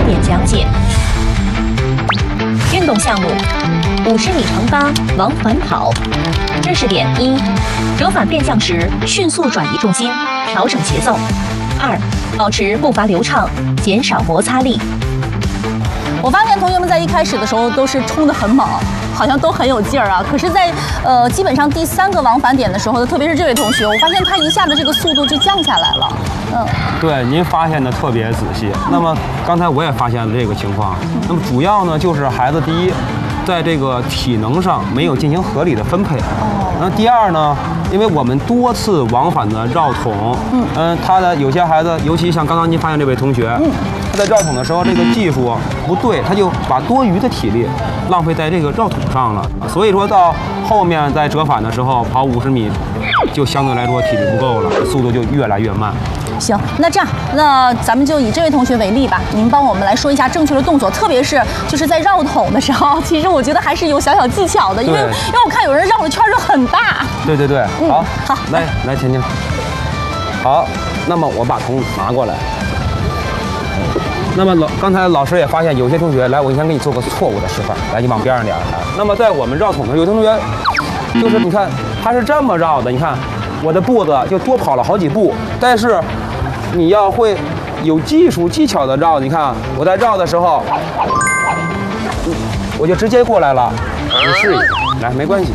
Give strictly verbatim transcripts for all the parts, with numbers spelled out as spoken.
点讲解。运动项目：五十米乘八往返跑。知识点一：折返变向时，迅速转移重心，调整节奏。二、保持步伐流畅，减少摩擦力。 我发现同学们在一开始的时候都是冲得很猛，好像都很有劲儿啊。可是在，呃基本上第三个往返点的时候，特别是这位同学，我发现他一下子这个速度就降下来了。嗯， 对，您发现的特别仔细。那么刚才我也发现了这个情况。那么主要呢就是孩子第一，在这个体能上没有进行合理的分配。哦。那第二呢，因为我们多次往返的绕桶，嗯嗯，他的有些孩子，尤其像刚刚您发现这位同学，嗯。在绕桶的时候，这个技术不对，他就把多余的体力浪费在这个绕桶上了。所以说到后面在折返的时候，跑五十米就相对来说体力不够了，速度就越来越慢。 行，那这样，那咱们就以这位同学为例吧，您帮我们来说一下正确的动作，特别是就是在绕桶的时候，其实我觉得还是有小小技巧的，因为因为我看有人绕的圈就很大。 对对对， 嗯、 好， 好， 来来，甜甜，好，那么我把桶拿过来。那么老刚才老师也发现有些同学，来，我先给你做个错误的示范，来，你往边上点来。那么在我们绕桶的有些同学，就是你看他是这么绕的，你看我的步子就多跑了好几步，但是你要会有技术技巧的绕，你看我在绕的时候，我就直接过来了，你试一下，来，没关系，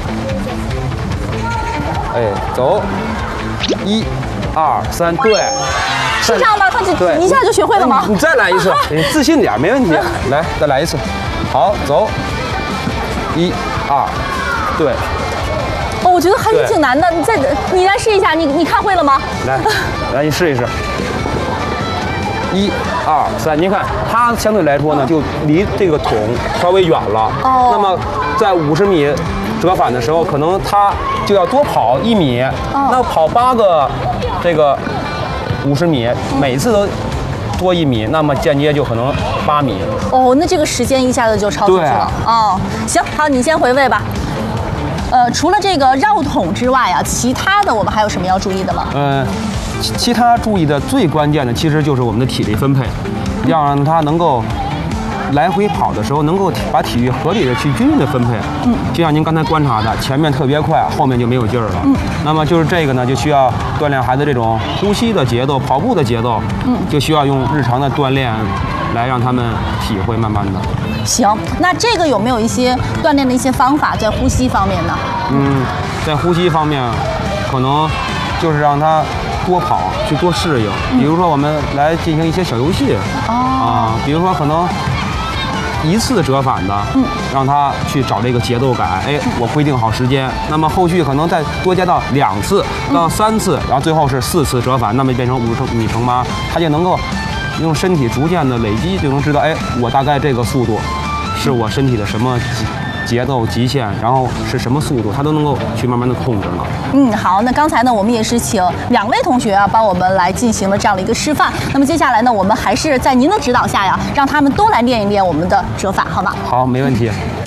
哎，走，一、二、三，对。 是这样吗？他对一下就学会了吗？ 你再来一次，你自信点，没问题。来，再来一次。好，走。一、二，对。 哦，我觉得还是挺难的。你再，你来试一下，你你看会了吗？ 来，来，你试一试。一、二、三，您看，它相对来说呢，就离这个桶稍微远了。哦。那么，在五十米折返的时候，可能它就要多跑一米。哦。那跑八个这个。五十米，每次都多一米，那么间接就可能八米。 哦，那这个时间一下子就超出去了。哦，行，好，你先回味吧。呃，除了这个绕桶之外啊，其他的我们还有什么要注意的吗？ 呃，其其他注意的最关键的其实就是我们的体力分配，要让它能够来回跑的时候能够把体育合理的去均匀的分配。嗯，就像您刚才观察的，前面特别快，后面就没有劲儿了。嗯，那么就是这个呢，就需要锻炼孩子这种呼吸的节奏、跑步的节奏。嗯，就需要用日常的锻炼来让他们体会，慢慢的。 行，那这个有没有一些锻炼的一些方法在呼吸方面呢？ 嗯，在呼吸方面，可能就是让他多跑，去多适应。嗯、比如说，我们来进行一些小游戏。哦。啊，比如说可能。一次折返的，嗯，让他去找这个节奏感。哎，我规定好时间，那么后续可能再多加到两次到三次，然后最后是四次折返，那么变成五十米乘八，他就能够用身体逐渐的累积，就能知道，哎，我大概这个速度是我身体的什么节奏极限，然后是什么速度，他都能够去慢慢的控制了。 嗯，好，那刚才呢，我们也是请两位同学啊，帮我们来进行了这样的一个示范。那么接下来呢，我们还是在您的指导下呀，让他们都来练一练我们的折返，好吗？ 好，没问题。